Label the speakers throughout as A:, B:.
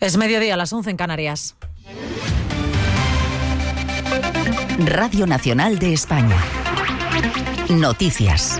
A: Es mediodía, a las 11 en Canarias.
B: Radio Nacional de España. Noticias.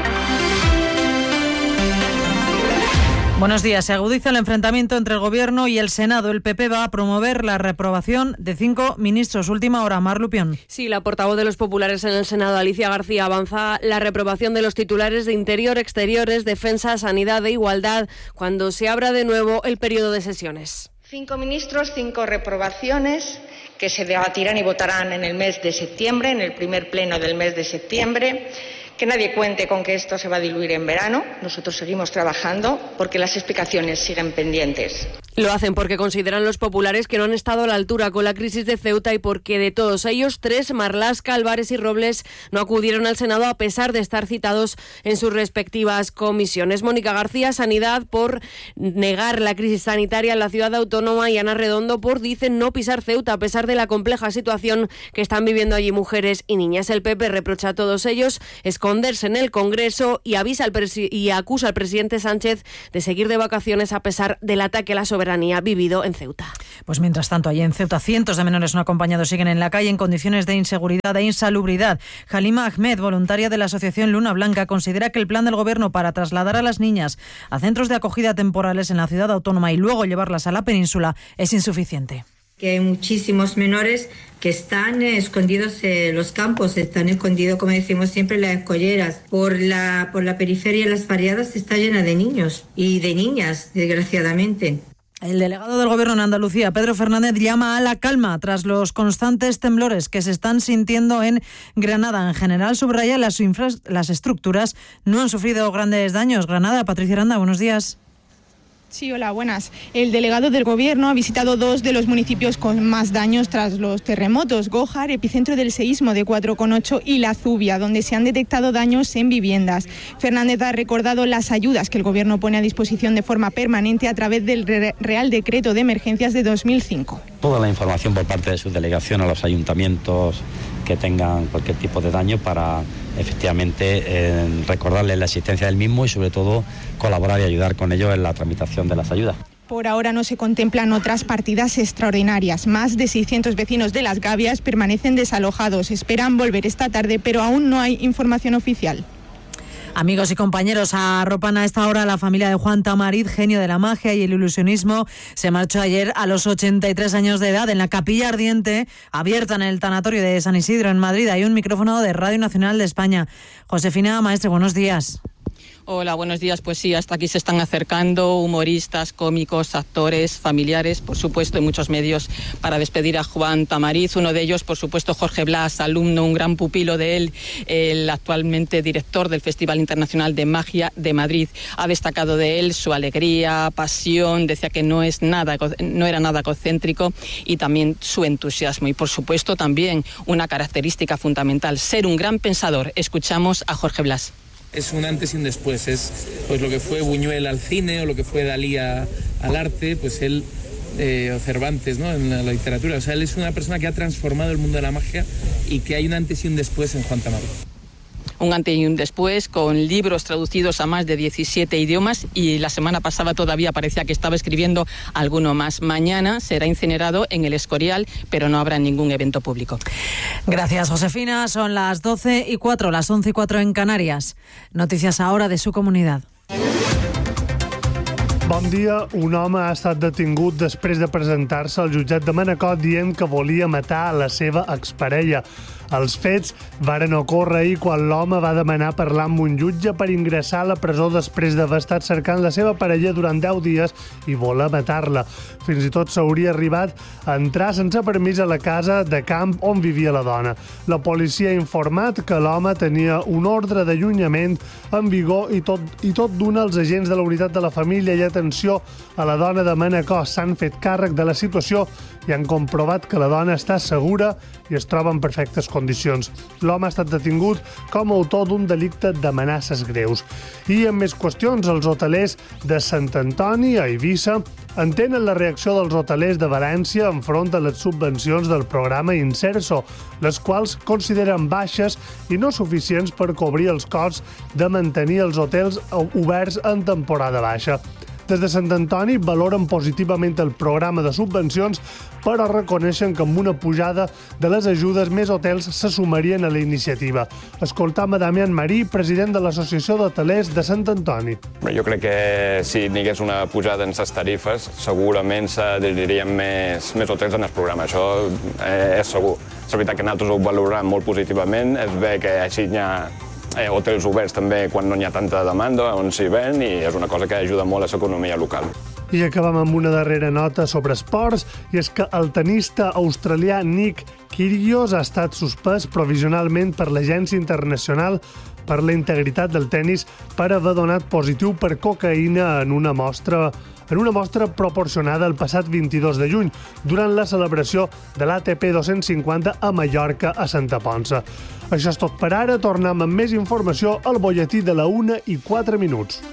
A: Buenos días. Se agudiza el enfrentamiento entre el Gobierno y el Senado. El PP va a promover la reprobación de 5 ministros. Última hora, Mar Lupión.
C: Sí, la portavoz de los populares en el Senado, Alicia García, avanza la reprobación de los titulares de Interior, Exteriores, Defensa, Sanidad e Igualdad cuando se abra de nuevo el periodo de sesiones.
D: 5 ministros, 5 reprobaciones que se debatirán y votarán en el mes de septiembre, en el primer pleno del mes de septiembre. Que nadie cuente con que esto se va a diluir en verano. Nosotros seguimos trabajando porque las explicaciones siguen pendientes.
C: Lo hacen porque consideran los populares que no han estado a la altura con la crisis de Ceuta y porque de todos ellos, 3, Marlaska, Álvarez y Robles, no acudieron al Senado a pesar de estar citados en sus respectivas comisiones. Mónica García, Sanidad, por negar la crisis sanitaria en la ciudad autónoma, y Ana Redondo por, dicen, no pisar Ceuta a pesar de la compleja situación que están viviendo allí mujeres y niñas. El PP reprocha a todos ellos esconderse en el Congreso y acusa al presidente Sánchez de seguir de vacaciones a pesar del ataque a la soberanía vivido en Ceuta.
A: Pues mientras tanto, allí en Ceuta, cientos de menores no acompañados siguen en la calle en condiciones de inseguridad e insalubridad. Halima Ahmed, voluntaria de la asociación Luna Blanca, considera que el plan del Gobierno para trasladar a las niñas a centros de acogida temporales en la ciudad autónoma y luego llevarlas a la península es insuficiente.
E: Que hay muchísimos menores que están escondidos en los campos, están escondidos, como decimos siempre, en las escolleras. Por la periferia, las barriadas está llena de niños y de niñas, desgraciadamente.
A: El delegado del Gobierno en Andalucía, Pedro Fernández, llama a la calma tras los constantes temblores que se están sintiendo en Granada. En general, subraya las estructuras no han sufrido grandes daños. Granada, Patricia Aranda, buenos días.
F: Sí, hola, buenas. El delegado del Gobierno ha visitado 2 de los municipios con más daños tras los terremotos: Gójar, epicentro del seísmo de 4,8, y La Zubia, donde se han detectado daños en viviendas. Fernández ha recordado las ayudas que el Gobierno pone a disposición de forma permanente a través del Real Decreto de Emergencias de 2005.
G: Toda la información por parte de su delegación a los ayuntamientos que tengan cualquier tipo de daño para efectivamente recordarles la existencia del mismo y sobre todo colaborar y ayudar con ellos en la tramitación de las ayudas.
F: Por ahora no se contemplan otras partidas extraordinarias. Más de 600 vecinos de Las Gavias permanecen desalojados. Esperan volver esta tarde, pero aún no hay información oficial.
A: Amigos y compañeros, arropan a esta hora a la familia de Juan Tamariz, genio de la magia y el ilusionismo. Se marchó ayer a los 83 años de edad en la Capilla Ardiente, abierta en el tanatorio de San Isidro, en Madrid. Hay un micrófono de Radio Nacional de España. Josefina Maestre, buenos días.
H: Hola, buenos días. Pues sí, hasta aquí se están acercando humoristas, cómicos, actores, familiares, por supuesto, y muchos medios para despedir a Juan Tamariz. Uno de ellos, por supuesto, Jorge Blas, alumno, un gran pupilo de él, el actualmente director del Festival Internacional de Magia de Madrid. Ha destacado de él su alegría, pasión, decía que no era nada egocéntrico, y también su entusiasmo. Y, por supuesto, también una característica fundamental, ser un gran pensador. Escuchamos a Jorge Blas.
I: Es un antes y un después, es pues lo que fue Buñuel al cine o lo que fue Dalí al arte, pues él, o Cervantes, ¿no?, en la literatura. O sea, él es una persona que ha transformado el mundo de la magia y que hay un antes y un después en Juan Tamariz.
H: Un antes y un después, con libros traducidos a más de 17 idiomas, y la semana pasada todavía parecía que estaba escribiendo alguno más. Mañana será incinerado en el Escorial, pero no habrá ningún evento público.
A: Gracias, Josefina. Son las 12:04, las 11:04 en Canarias. Noticias ahora de su comunidad.
J: Bon dia. Un home ha estat detingut després de presentar-se al jutjat de Manacor dient que volia matar a la seva exparella. Els fets varen ocórrer ahir quan l'home va demanar parlar amb un jutge per ingressar a la presó després d'haver estat cercant la seva parella durant 10 dies i voler matar-la. Fins i tot s'hauria arribat a entrar sense permís a la casa de camp on vivia la dona. La policia ha informat que l'home tenia un ordre d'allunyament en vigor i tot d'una els agents de la unitat de la família i atenció a la dona de Manacor s'han fet càrrec de la situació i han comprovat que la dona està segura i es troba en perfectes condicions. L'home ha estat detingut com a autor d'un delicte d'amenaces greus. I en més qüestions, els hotelers de Sant Antoni a Eivissa entenen la reacció dels hotelers de València enfront a les subvencions del programa Inserso, les quals consideren baixes i no suficients per cobrir els costs de mantenir els hotels oberts en temporada baixa. Des de Sant Antoni valoren positivament el programa de subvencions, però reconeixen que amb una pujada de les ajudes més hotels se sumarien a la iniciativa. Escoltam a Damián Marí, president de l'Associació d'Hotelers de Sant Antoni.
K: Jo crec que si n'hi hagués una pujada en les tarifes, segurament s'adheririen més hotels en el programa. Això és segur. És veritat que nosaltres ho valorem molt positivament. Es ve que així hi ha hotels oberts també quan no hi ha tanta demanda, on s'hi ven, i és una cosa que ajuda molt a l'economia local.
J: I acabem amb una darrera nota sobre esports, i és que el tenista australià Nick Kyrgios ha estat suspès provisionalment per l'Agència Internacional per la Integritat del Tenis per haver donat positiu per cocaïna en una mostra proporcionada el passat 22 de juny, durant la celebració de l'ATP 250 a Mallorca, a Santa Ponça. Això és tot per ara. Tornem amb més informació al butlletí de la 1:04.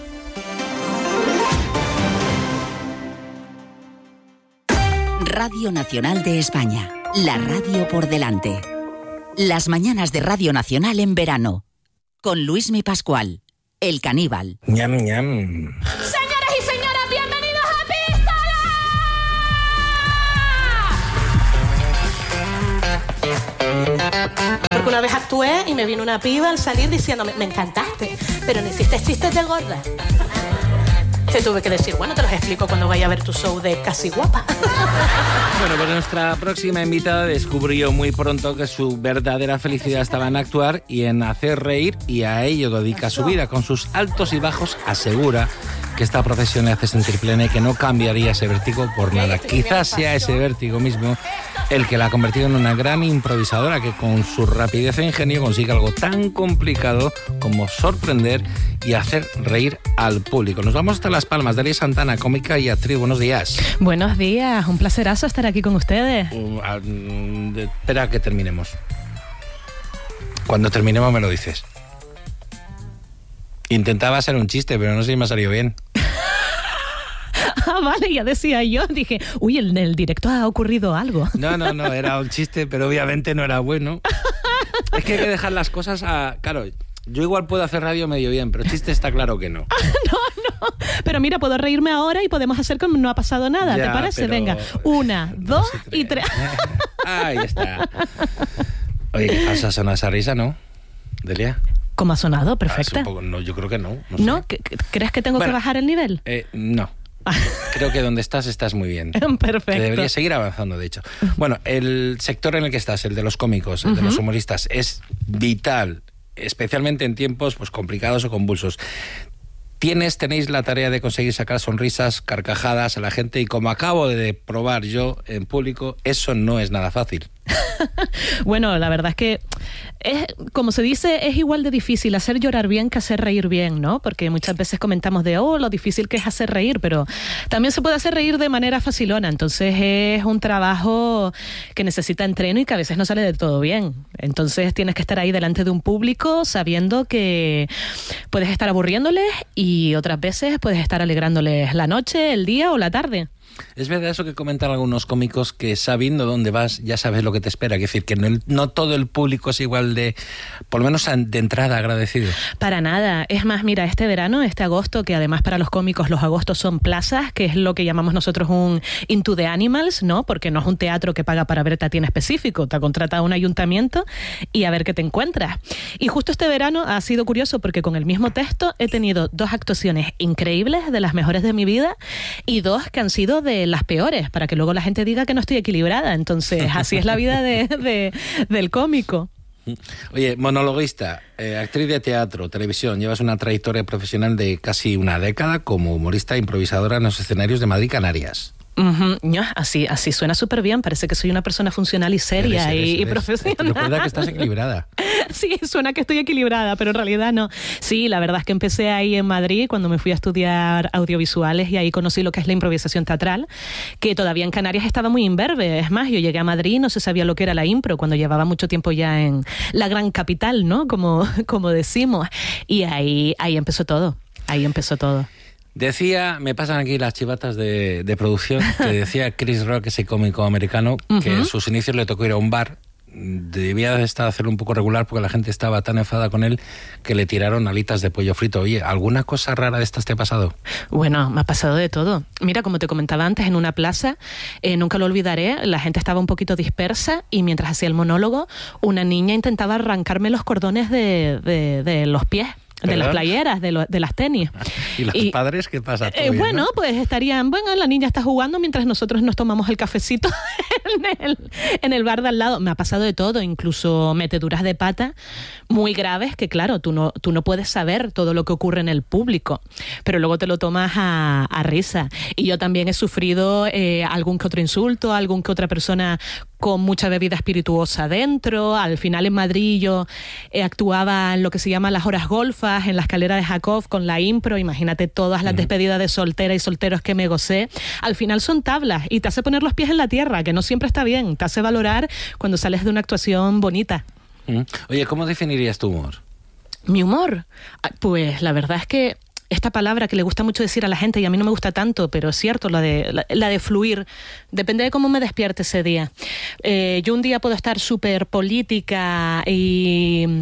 B: Radio Nacional de España, la radio por delante. Las mañanas de Radio Nacional en verano, con Luismi Pascual, el caníbal.
L: Ñam, ñam.
M: Señoras y señoras, bienvenidos a Pístola. Porque una vez actué y me vino una piba al salir diciéndome, me encantaste, pero no hiciste chistes de gorda. Te tuve que decir, bueno, te los explico cuando vaya a ver tu show de Casi Guapa.
L: Bueno, pues nuestra próxima invitada descubrió muy pronto que su verdadera felicidad estaba en actuar y en hacer reír, y a ello dedica su vida. Con sus altos y bajos asegura que esta profesión le hace sentir plena y que no cambiaría ese vértigo por nada. Quizás sea ese vértigo mismo el que la ha convertido en una gran improvisadora que con su rapidez e ingenio consigue algo tan complicado como sorprender y hacer reír al público. Nos vamos hasta Las Palmas. Dalia Santana, cómica y actriz. Buenos días.
N: Buenos días, un placerazo estar aquí con ustedes.
L: Espera a que terminemos. Cuando terminemos me lo dices. Intentaba hacer un chiste, pero no sé si me ha salido bien.
N: Ah, vale, ya decía yo. Dije, uy, en el directo ha ocurrido algo.
L: No, era un chiste, pero obviamente no era bueno. Es que hay que dejar las cosas a... Claro, yo igual puedo hacer radio medio bien, pero chiste está claro que no.
N: No, pero mira, puedo reírme ahora y podemos hacer como no ha pasado nada, ya, ¿te parece? Pero... Venga, 1, 2 y 3.
L: Ahí está. Oye, qué falsa suena esa risa, ¿no, Delia?
N: ¿Cómo ha sonado? Perfecta.
L: No, yo creo que no.
N: ¿No? ¿Crees que tengo que bajar el nivel?
L: No. Creo que donde estás muy bien.
N: Perfecto.
L: Que deberías seguir avanzando, de hecho. Bueno, el sector en el que estás, el de los cómicos, el de los humoristas, es vital, especialmente en tiempos pues complicados o convulsos. Tenéis la tarea de conseguir sacar sonrisas, carcajadas a la gente, y como acabo de probar yo en público, eso no es nada fácil.
N: Bueno, la verdad es que como se dice, es igual de difícil hacer llorar bien que hacer reír bien, ¿no? Porque muchas veces comentamos de, lo difícil que es hacer reír, pero también se puede hacer reír de manera facilona. Entonces es un trabajo que necesita entreno y que a veces no sale de todo bien. Entonces tienes que estar ahí delante de un público sabiendo que puedes estar aburriéndoles y otras veces puedes estar alegrándoles la noche, el día o la tarde.
L: Es verdad eso que comentan algunos cómicos, que sabiendo dónde vas ya sabes lo que te espera. Es decir, que no todo el público es igual de, por lo menos de entrada, agradecido.
N: Para nada. Es más, mira, este verano, este agosto, que además para los cómicos los agostos son plazas, que es lo que llamamos nosotros un Into the Animals, ¿no? Porque no es un teatro que paga para verte a ti en específico. Te contrata un ayuntamiento y a ver qué te encuentras. Y justo este verano ha sido curioso porque con el mismo texto he tenido 2 actuaciones increíbles, de las mejores de mi vida, y 2 que han sido de las peores, para que luego la gente diga que no estoy equilibrada. Entonces, así es la vida del cómico.
L: Oye, monologuista, actriz de teatro, televisión, llevas una trayectoria profesional de casi una década como humorista e improvisadora en los escenarios de Madrid y Canarias.
N: Así suena súper bien. Parece que soy una persona funcional y seria y profesional.
L: Recuerda que estás equilibrada.
N: Sí, suena que estoy equilibrada, pero en realidad no. Sí, la verdad es que empecé ahí en Madrid cuando me fui a estudiar audiovisuales, y ahí conocí lo que es la improvisación teatral, que todavía en Canarias estaba muy imberbe. Es más, yo llegué a Madrid y no se sabía lo que era la impro cuando llevaba mucho tiempo ya en la gran capital, ¿no? Como decimos. Y ahí empezó todo. Ahí empezó todo.
L: Decía, me pasan aquí las chivatas de producción, que decía Chris Rock, ese cómico americano, que en sus inicios le tocó ir a un bar debía de estar hacerlo un poco regular porque la gente estaba tan enfadada con él que le tiraron alitas de pollo frito. Oye, ¿alguna cosa rara de estas te ha pasado?
N: Bueno, me ha pasado de todo. Mira, como te comentaba antes, en una plaza, nunca lo olvidaré, la gente estaba un poquito dispersa y mientras hacía el monólogo, una niña intentaba arrancarme los cordones de los pies. De las playeras, de las tenis.
L: ¿Y los padres qué pasa?
N: Bueno, pues estarían, la niña está jugando mientras nosotros nos tomamos el cafecito en el bar de al lado. Me ha pasado de todo, incluso meteduras de pata muy graves que, claro, tú no puedes saber todo lo que ocurre en el público, pero luego te lo tomas a risa. Y yo también he sufrido algún que otro insulto, algún que otra persona con mucha bebida espirituosa dentro. Al final en Madrid yo actuaba en lo que se llama las horas golfas, en la escalera de Jacob con la impro. Imagínate todas las despedidas de soltera y solteros que me gocé. Al final son tablas y te hace poner los pies en la tierra, que no siempre está bien. Te hace valorar cuando sales de una actuación bonita.
L: Oye, ¿cómo definirías tu humor?
N: ¿Mi humor? Pues la verdad es que esta palabra que le gusta mucho decir a la gente y a mí no me gusta tanto, pero es cierto, la de fluir. Depende de cómo me despierte ese día. Yo un día puedo estar súper política y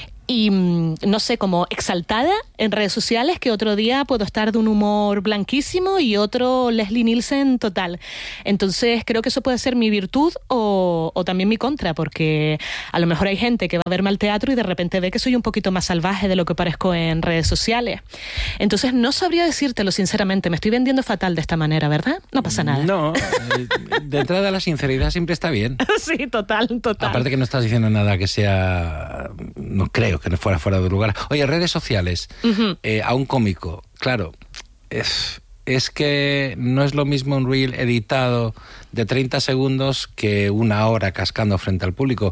N: no sé, como exaltada en redes sociales, que otro día puedo estar de un humor blanquísimo y otro Leslie Nielsen total. Entonces creo que eso puede ser mi virtud o también mi contra, porque a lo mejor hay gente que va a verme al teatro y de repente ve que soy un poquito más salvaje de lo que parezco en redes sociales. Entonces no sabría decírtelo sinceramente, me estoy vendiendo fatal de esta manera, ¿verdad? No pasa nada.
L: No, de entrada la sinceridad siempre está bien.
N: Sí, total.
L: Aparte que no estás diciendo nada que sea... No creo que no fuera de lugar. Oye, redes sociales, a un cómico, claro, es que no es lo mismo un reel editado de 30 segundos que una hora cascando frente al público.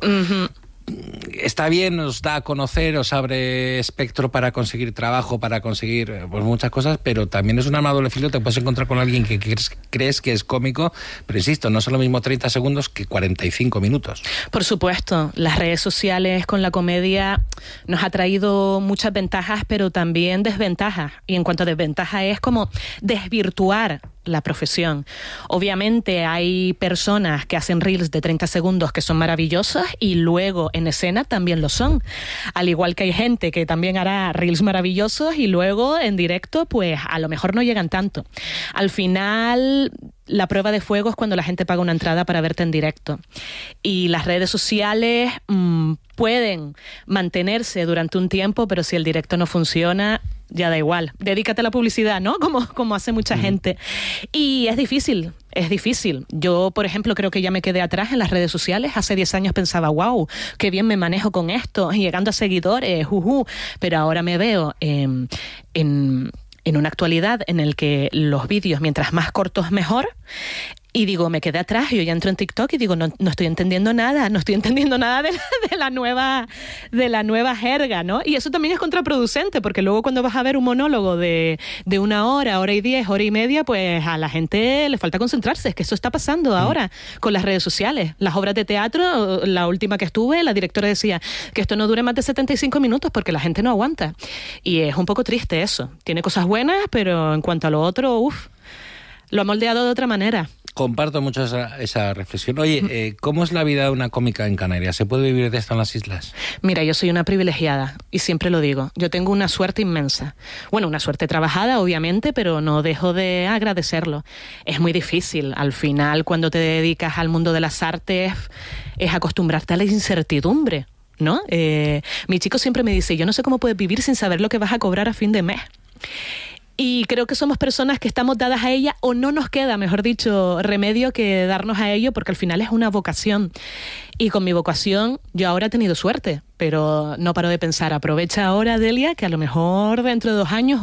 L: Está bien, os da a conocer, os abre espectro para conseguir trabajo, para conseguir pues, muchas cosas, pero también es un arma de doble filo. Te puedes encontrar con alguien que crees que es cómico, pero insisto, no son lo mismo 30 segundos que 45 minutos.
N: Por supuesto, las redes sociales con la comedia nos ha traído muchas ventajas, pero también desventajas. Y en cuanto a desventaja es como desvirtuar la profesión. Obviamente hay personas que hacen reels de 30 segundos que son maravillosas y luego en escena también lo son. Al igual que hay gente que también hará reels maravillosos y luego en directo pues a lo mejor no llegan tanto. Al final la prueba de fuego es cuando la gente paga una entrada para verte en directo. Y las redes sociales pueden mantenerse durante un tiempo, pero si el directo no funciona, ya da igual. Dedícate a la publicidad, ¿no? Como hace mucha gente. Y es difícil. Yo, por ejemplo, creo que ya me quedé atrás en las redes sociales. Hace 10 años pensaba, wow, qué bien me manejo con esto, llegando a seguidores, pero ahora me veo en una actualidad en el que los vídeos, mientras más cortos mejor, y digo, me quedé atrás, yo ya entro en TikTok y digo, no estoy entendiendo nada de la nueva jerga, ¿no? Y eso también es contraproducente, porque luego cuando vas a ver un monólogo de 1 hora, hora y 10, hora y media, pues a la gente le falta concentrarse. Es que eso está pasando ahora con las redes sociales. Las obras de teatro, la última que estuve, la directora decía que esto no dure más de 75 minutos porque la gente no aguanta. Y es un poco triste eso. Tiene cosas buenas, pero en cuanto a lo otro, lo ha moldeado de otra manera.
L: Comparto mucho esa reflexión. Oye, ¿cómo es la vida de una cómica en Canarias? ¿Se puede vivir de esto en las islas?
N: Mira, yo soy una privilegiada y siempre lo digo. Yo tengo una suerte inmensa. Bueno, una suerte trabajada, obviamente, pero no dejo de agradecerlo. Es muy difícil. Al final, cuando te dedicas al mundo de las artes, es acostumbrarte a la incertidumbre, ¿no? Mi chico siempre me dice, yo no sé cómo puedes vivir sin saber lo que vas a cobrar a fin de mes. Y creo que somos personas que estamos dadas a ella, o no nos queda, mejor dicho, remedio que darnos a ello, porque al final es una vocación. Y con mi vocación yo ahora he tenido suerte, pero no paro de pensar, aprovecha ahora, Delia, que a lo mejor dentro de 2 años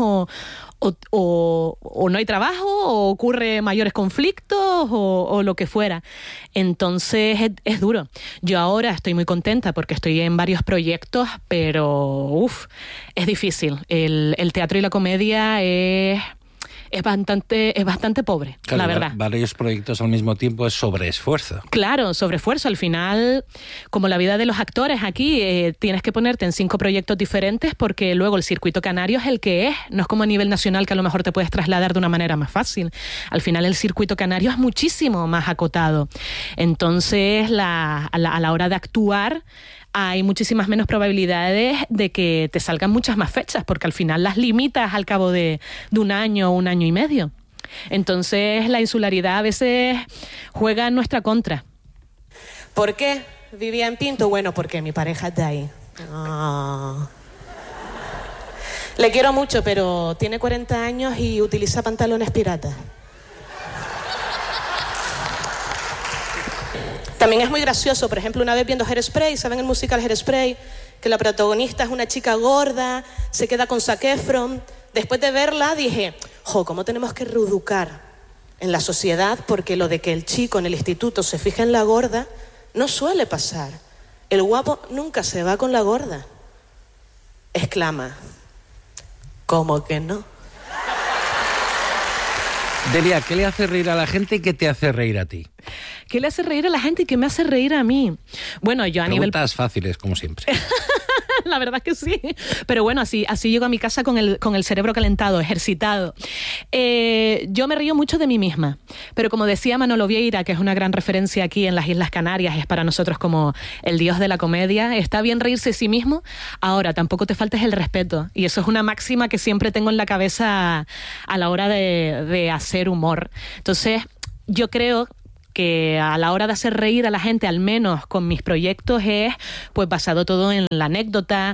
N: o no hay trabajo, o ocurre mayores conflictos, o lo que fuera. Entonces es duro. Yo ahora estoy muy contenta porque estoy en varios proyectos, pero es difícil. El teatro y la comedia es es bastante pobre,
L: claro,
N: la verdad.
L: Varios proyectos al mismo tiempo es sobreesfuerzo.
N: Claro, sobreesfuerzo. Al final, como la vida de los actores aquí, tienes que ponerte en 5 proyectos diferentes porque luego el circuito canario es el que es. No es como a nivel nacional que a lo mejor te puedes trasladar de una manera más fácil. Al final el circuito canario es muchísimo más acotado. Entonces, a la hora de actuar, hay muchísimas menos probabilidades de que te salgan muchas más fechas, porque al final las limitas al cabo de un año o un año y medio. Entonces la insularidad a veces juega en nuestra contra.
M: ¿Por qué vivía en Pinto? Bueno, porque mi pareja es de ahí. Le quiero mucho, pero tiene 40 años y utiliza pantalones piratas. También es muy gracioso, por ejemplo, una vez viendo Hairspray, ¿saben el musical Hairspray? Que la protagonista es una chica gorda, se queda con Zac Efron. Después de verla dije, ¿cómo tenemos que reeducar en la sociedad? Porque lo de que el chico en el instituto se fije en la gorda no suele pasar. El guapo nunca se va con la gorda. Exclama, ¿cómo que no?
L: Delia, ¿qué le hace reír a la gente y qué te hace reír a ti?
N: ¿Qué le hace reír a la gente y qué me hace reír a mí? Bueno, yo a nivel...
L: Preguntas fáciles, como siempre.
N: La verdad que sí. Pero bueno, así llego a mi casa con el cerebro calentado, ejercitado. Yo me río mucho de mí misma. Pero como decía Manolo Vieira, que es una gran referencia aquí en las Islas Canarias, es para nosotros como el dios de la comedia, está bien reírse de sí mismo. Ahora, tampoco te faltes el respeto. Y eso es una máxima que siempre tengo en la cabeza a la hora de hacer humor. Entonces, yo creo que a la hora de hacer reír a la gente, al menos con mis proyectos, es pues basado todo en la anécdota,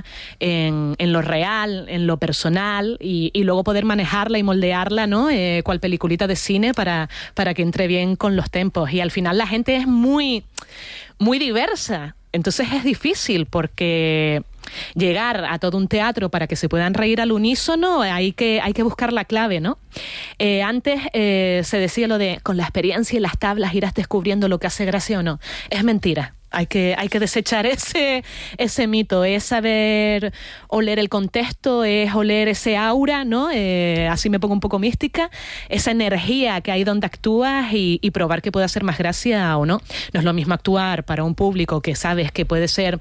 N: en lo real, en lo personal, y luego poder manejarla y moldearla, ¿no? Cual peliculita de cine para que entre bien con los tempos. Y al final la gente es muy, muy diversa. Entonces es difícil porque llegar a todo un teatro para que se puedan reír al unísono, hay que buscar la clave, ¿no? Antes se decía lo de con la experiencia y las tablas irás descubriendo lo que hace gracia o no. Es mentira. Hay que desechar ese mito, es saber oler el contexto, es oler ese aura, ¿no? Así me pongo un poco mística, esa energía que hay donde actúas y probar que puede hacer más gracia o no. No es lo mismo actuar para un público que sabes que puede ser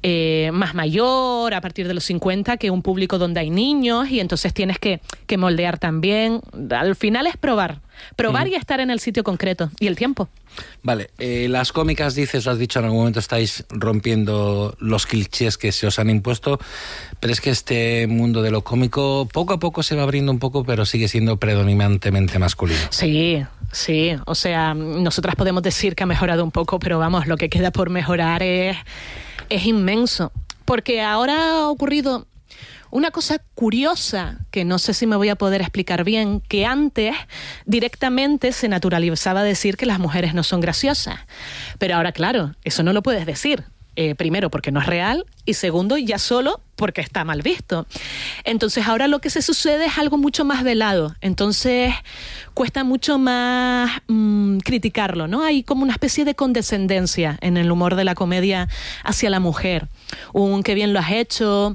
N: más mayor, a partir de los 50, que un público donde hay niños, y entonces tienes que moldear también. Al final es probar y estar en el sitio concreto y el tiempo.
L: Vale, las cómicas, dices, o has dicho en algún momento, estáis rompiendo los clichés que se os han impuesto, pero es que este mundo de lo cómico poco a poco se va abriendo un poco, pero sigue siendo predominantemente masculino.
N: Sí, o sea, nosotras podemos decir que ha mejorado un poco, pero vamos, lo que queda por mejorar es inmenso, porque ahora ha ocurrido una cosa curiosa, que no sé si me voy a poder explicar bien, que antes directamente se naturalizaba decir que las mujeres no son graciosas. Pero ahora, claro, eso no lo puedes decir. Primero, porque no es real, y segundo, ya solo porque está mal visto. Entonces, ahora lo que se sucede es algo mucho más velado. Entonces, cuesta mucho más criticarlo, ¿no? Hay como una especie de condescendencia en el humor de la comedia hacia la mujer. Qué bien lo has hecho,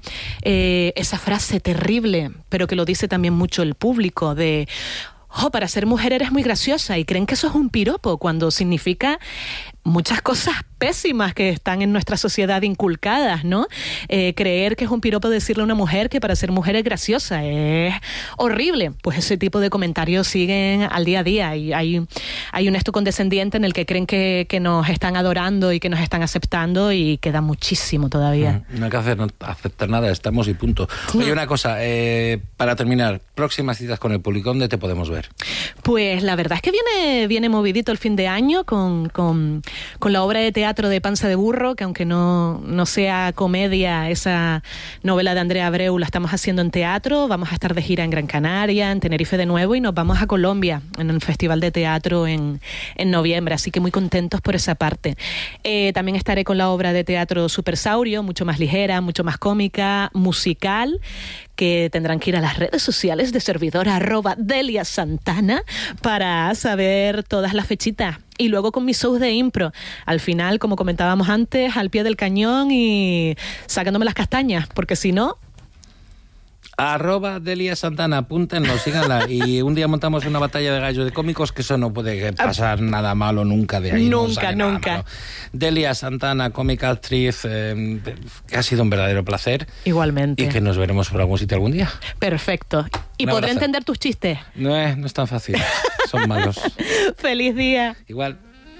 N: esa frase terrible, pero que lo dice también mucho el público, de para ser mujer eres muy graciosa, y creen que eso es un piropo, cuando significa muchas cosas pésimas que están en nuestra sociedad inculcadas, ¿no? Creer que es un piropo decirle a una mujer que para ser mujer es graciosa es horrible. Pues ese tipo de comentarios siguen al día a día, y hay un esto condescendiente en el que creen que nos están adorando y que nos están aceptando, y queda muchísimo todavía.
L: No hay que aceptar nada, estamos y punto. Oye, una cosa, para terminar, próximas citas con el público, ¿dónde te podemos ver?
N: Pues la verdad es que viene movidito el fin de año con la obra de teatro de Panza de Burro, que aunque no sea comedia, esa novela de Andrea Abreu la estamos haciendo en teatro. Vamos a estar de gira en Gran Canaria, en Tenerife de nuevo, y nos vamos a Colombia en un festival de teatro en noviembre, así que muy contentos por esa parte. También estaré con la obra de teatro Supersaurio, mucho más ligera, mucho más cómica, musical, que tendrán que ir a las redes sociales de servidora @Delia Santana para saber todas las fechitas. Y luego con mis shows de impro, al final, como comentábamos antes, al pie del cañón y sacándome las castañas, porque si no...
L: Delia Santana, apúntenos, síganla. Y un día montamos una batalla de gallos de cómicos, que eso no puede pasar nada malo nunca de ahí.
N: Nunca.
L: Delia Santana, cómica, actriz, que ha sido un verdadero placer.
N: Igualmente.
L: Y que nos veremos por algún sitio algún día.
N: Perfecto. ¿Y podré entender tus chistes?
L: No es tan fácil, son malos.
N: Feliz día.
L: Igual.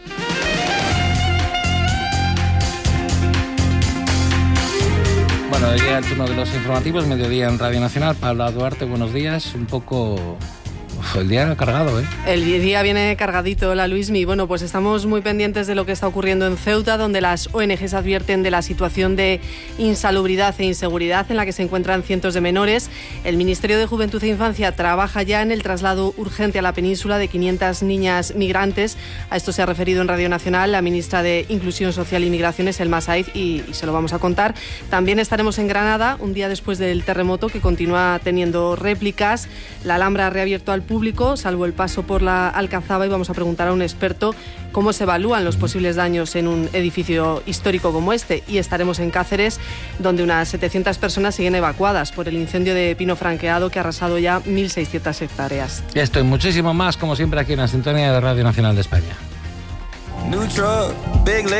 L: Bueno, llega el turno de los informativos, mediodía en Radio Nacional. Paula Duarte, buenos días. Un poco... el día cargado, ¿eh?
C: El día viene cargadito, la Luismi. Bueno, pues estamos muy pendientes de lo que está ocurriendo en Ceuta, donde las ONGs advierten de la situación de insalubridad e inseguridad en la que se encuentran cientos de menores. El Ministerio de Juventud e Infancia trabaja ya en el traslado urgente a la península de 500 niñas migrantes. A esto se ha referido en Radio Nacional la ministra de Inclusión Social y Migraciones, Elma Said, y se lo vamos a contar. También estaremos en Granada, un día después del terremoto, que continúa teniendo réplicas. La Alhambra ha reabierto al público, salvo el paso por la Alcazaba, y vamos a preguntar a un experto cómo se evalúan los posibles daños en un edificio histórico como este. Y estaremos en Cáceres, donde unas 700 personas siguen evacuadas por el incendio de pino franqueado que ha arrasado ya 1.600 hectáreas.
L: Esto y muchísimo más, como siempre, aquí en la sintonía de Radio Nacional de España.